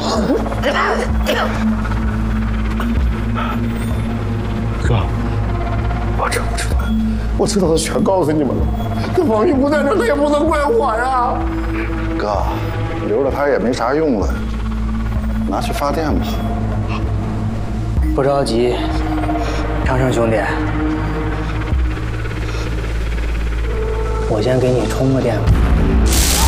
哥，我真不知道，我知道的全告诉你们了。这王玉不在这，他也不能怪我呀。 哥，留着他也没啥用了，拿去发电吧。 不着急，长生兄弟，我先给你充个电吧。